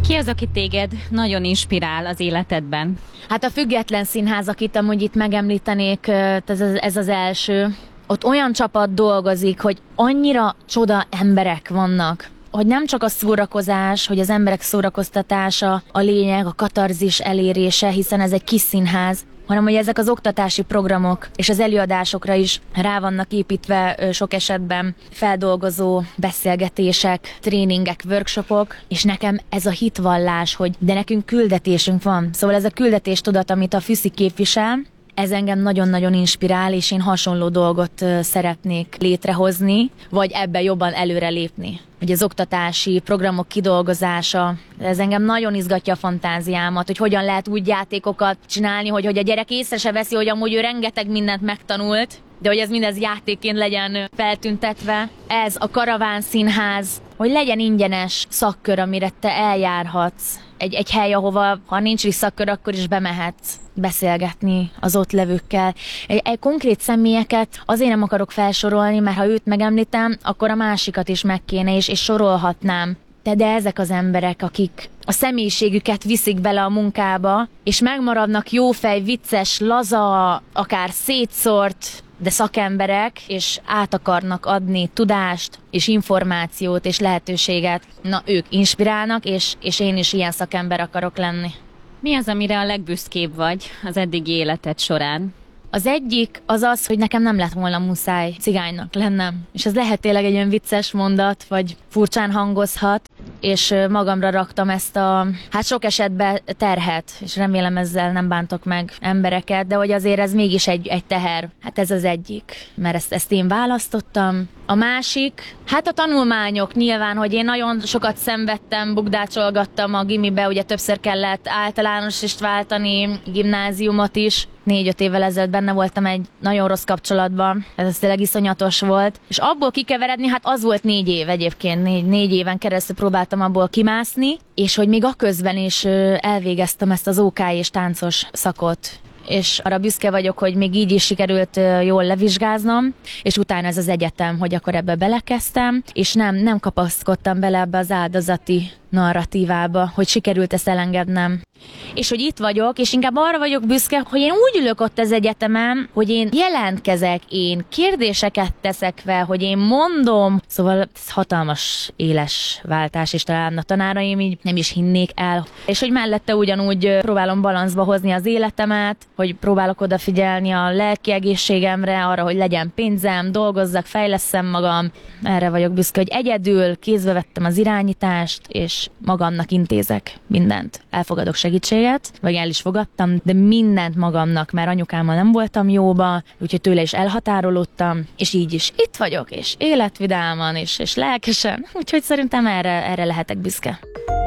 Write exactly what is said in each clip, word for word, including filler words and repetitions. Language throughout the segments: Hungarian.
Ki az, aki téged nagyon inspirál az életedben? Hát a Független Színház, akit amúgy itt megemlítenék, ez az, ez az első. Ott olyan csapat dolgozik, hogy annyira csoda emberek vannak, hogy nem csak a szórakozás, hogy az emberek szórakoztatása a lényeg, a katarzis elérése, hiszen ez egy kis színház, hanem hogy ezek az oktatási programok és az előadásokra is rá vannak építve sok esetben feldolgozó beszélgetések, tréningek, workshopok, és nekem ez a hitvallás, hogy de nekünk küldetésünk van. Szóval ez a küldetéstudat, amit a Füszi képvisel, ez engem nagyon-nagyon inspirál, és én hasonló dolgot szeretnék létrehozni, vagy ebben jobban előrelépni. Hogy az oktatási programok kidolgozása, ez engem nagyon izgatja a fantáziámat, hogy hogyan lehet úgy játékokat csinálni, hogy, hogy a gyerek észre se veszi, hogy amúgy ő rengeteg mindent megtanult, de hogy ez mindez játékként legyen feltüntetve. Ez a Karaván Színház, hogy legyen ingyenes szakkör, amire te eljárhatsz. Egy, egy hely, ahova, ha nincs is szakkör, akkor is bemehetsz beszélgetni az ott levőkkel. Egy, egy konkrét személyeket azért nem akarok felsorolni, mert ha őt megemlítem, akkor a másikat is meg kéne, és, és sorolhatnám. De, de ezek az emberek, akik a személyiségüket viszik bele a munkába, és megmaradnak jófej, vicces, laza, akár szétszórt, de szakemberek, és át akarnak adni tudást, és információt, és lehetőséget. Na, ők inspirálnak, és, és én is ilyen szakember akarok lenni. Mi az, amire a legbüszkébb vagy az eddigi életed során? Az egyik az az, hogy nekem nem lett volna muszáj cigánynak lennem. És ez lehet tényleg egy olyan vicces mondat, vagy furcsán hangozhat, és magamra raktam ezt a, hát sok esetben terhet, és remélem ezzel nem bántok meg embereket, de hogy azért ez mégis egy, egy teher. Hát ez az egyik, mert ezt, ezt én választottam. A másik, hát a tanulmányok nyilván, hogy én nagyon sokat szenvedtem, bukdácsolgattam a gimibe, ugye többször kellett általánosist váltani, gimnáziumot is. Négy-öt évvel ezelőtt benne voltam egy nagyon rossz kapcsolatban, ez tényleg iszonyatos volt. És abból kikeveredni, hát az volt négy év egyébként, négy, négy éven keresztül próbáltam abból kimászni, és hogy még aközben is elvégeztem ezt az ó ká és táncos szakot. És arra büszke vagyok, hogy még így is sikerült jól levizsgáznom, és utána ez az egyetem, hogy akkor ebbe belekezdtem, és nem, nem kapaszkodtam bele ebbe az áldozati narratívába, hogy sikerült ezt elengednem. És hogy itt vagyok, és inkább arra vagyok büszke, hogy én úgy ülök ott az egyetemen, hogy én jelentkezek, én kérdéseket teszek fel, hogy én mondom, szóval ez hatalmas éles váltás, és talán a tanáraim így nem is hinnék el. És hogy mellette ugyanúgy próbálom balanszba hozni az életemet, hogy próbálok odafigyelni a lelki egészségemre, arra, hogy legyen pénzem, dolgozzak, fejlesszem magam. Erre vagyok büszke, hogy egyedül kézbe vettem az irányítást, és magamnak intézek mindent. Elfogadok segítséget, vagy el is fogadtam, de mindent magamnak, mert anyukámmal nem voltam jóba, úgyhogy tőle is elhatárolódtam, és így is itt vagyok, és életvidáman, és, és lelkesen, úgyhogy szerintem erre, erre lehetek büszke.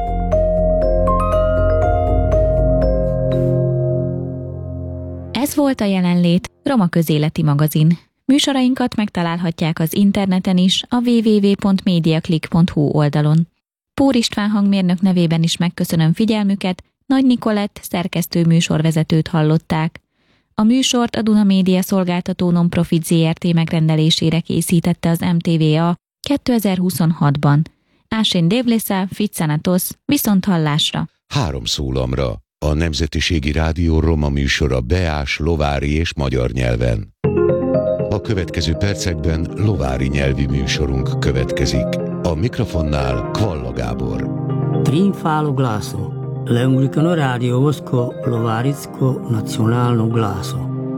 Ez volt a Jelenlét, Roma Közéleti Magazin. Műsorainkat megtalálhatják az interneten is, a double-u double-u double-u pont mediaclick pont hu oldalon. Pór István hangmérnök nevében is megköszönöm figyelmüket, Nagy Nikolett szerkesztő műsorvezetőt hallották. A műsort a Duna Média szolgáltató non-profit zé er té megrendelésére készítette az em té vé a kétezer-huszonhatban. Ásén Dévlésza, Ficanatos, viszont hallásra. Három szólamra. A Nemzetiségi Rádió roma műsora beás, lovári és magyar nyelven. A következő percekben lovári nyelvi műsorunk következik. A mikrofonnál Kvalla Gábor. Trinfalo glaso, l'anglicano radio vosko lovaricko nacionalno glaso.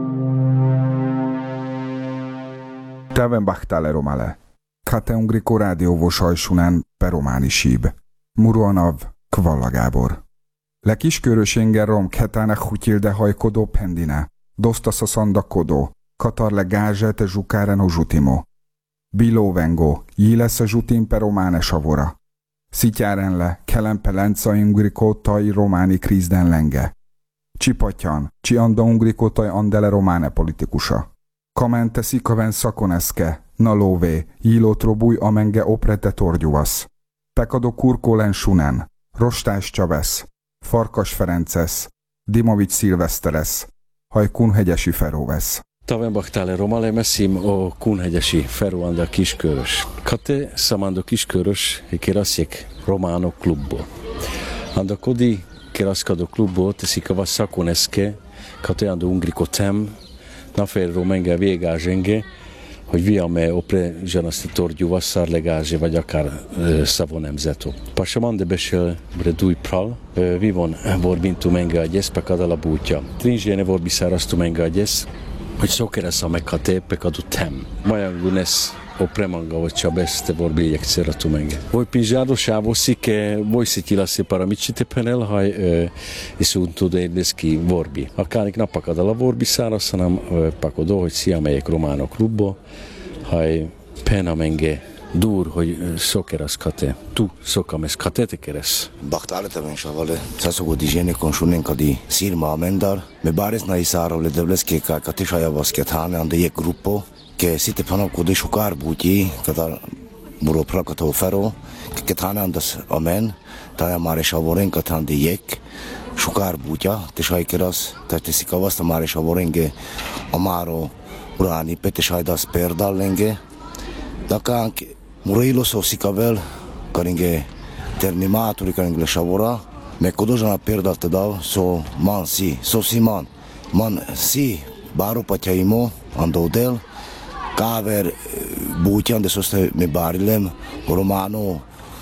Täven bahtale romale. Kate ungriko rádió vosajsunán perománi síb. Muruanav Kvalla Gábor. Le kiskörösénger rom ketáne hutyilde hajkodó pendine. Dostasa szanda kodó. Katar le gázsete zsukáren o zsutimo. Bilóvengo, jílesz a zsutin per románe savora. Szityáren le, kelempe lenca ungriko taj románi krízden lenge. Csipatyan, csi anda ungriko taj andele románe politikusa. Kamente szikaven szakoneszke, nalóvé, jílót robúj amenge oprete torgyuvasz. Pekado kurkólen sunen, rostás csavesz, Farkas Ferences, Dimovics Szilveszteres, haj kunhegyesi feróvesz. Taven bahtale romale messzim o kunhegyesi feruanda kiskörös. Kate szamando kiskörös, ikéraszék románok klubból. Ando codi che rascado clubo te si cava sakoneske, kate ando ungriko tem, na ferro menge végázsenge, hogy viame opre zsanaszti torgyú vasszár legázse, vagy akár uh, szavo nemzeto. Pasamande besel bredúj pral, uh, vivon vorbintu menge agyesz, pekadala bútja. Trinzséne vorbiszárasztu menge agyesz, hogy szokeresz a meghate, pekadu tem. Majangunes opre manga vagy csabeste vorbiljek ceratu menge. Voi pinzsádo sávoszi, ke voi szityilaszi paramicite penel, haj uh, iszuntu dédeszki vorbi. Akánik napakadala vorbiszárasz, hanem uh, pakodó, hogy sziamelyek románok klubbo, haj pena menge dur, hogy sokeras kate. Tu sokames kate te keres. Bahtale teven shavale, sasogo dijene konsunen kadi sirma amendar, me bares na isaro le devleske ka katisha basket hane ande ek gruppo, ke site pano kodi shukar buti, kada buro prakato fero, ke thane andas amen, ta mare shavoren katande ek shukar butya, te shai keras, ta te sikavas mare shavorenge amaro urani pete shaidas perdalenge, dacă murailo so sikavel, caringe ternimaturi caringe le shavora, me kodojana perdal te dau so man si, so si man, man si baro patjaimo andodel, kaver butjan de soste me barilem romano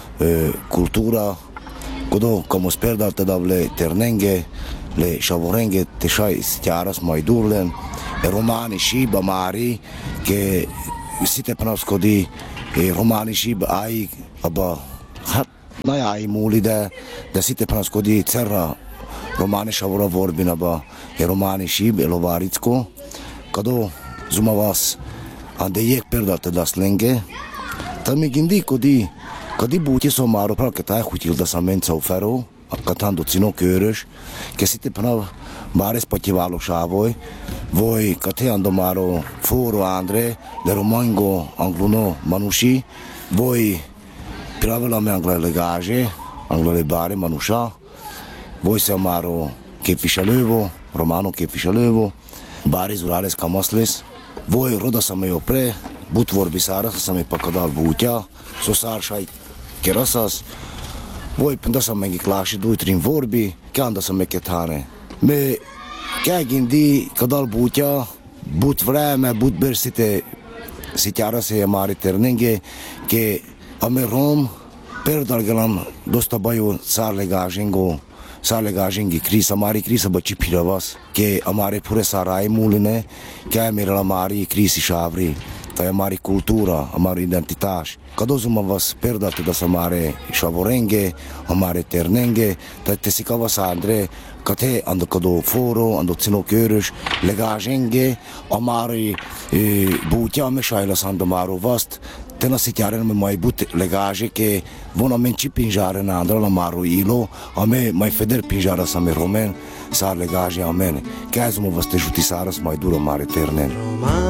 kultura, kodo kamos perdal te dau le ternenge, le shavorenge te shai stiaras maidurlen, e romani shiba mari che site panaskodi e romani shib ai aba hat na ai muli de de site panaskodi cerra romani shavora vorbin aba e romani shib e lovaritsko kado zumavas ande yek perdate das lenge tami gindi kodi kadi buti somaro pra que tá hutil da samenza ofero katando cino körös que site pana bares pativalo shavoi voi kateando maro foro andre de romango anglono manushi voi pravila me angla legage angla le bare manusha voi samaro képviselővo romano képviselővo bares urales kamasles voi roda same opre butvor bisara same pakadal butya sosarsai kerasas voi pendasa mengi klashi duitrin vorbi kandasa mekethane me kegindi kadal butya but vreme but bersite sitjara se amari ternenge ke ame rom perdalgalan dosta bayo sarlegajengo sarlegajengi krisa mari krisa bachi piravas ke amare pure sarai muline ke amira amari krisi shavri ta amari kultura amari identitas kadozuma vas perdate da samare shavorenge amare ternenge ta tesikava sandre kate ando kado foro ando cino körös legazsenge amari butya me shaila sando maro vast tena sitjaren me mai but legazse ke vona menci pinjare na andra la maro ilo ame mai feder pinjara sa me romen sa legazse amen kazuma vas te jutisaras mai duro mare ternen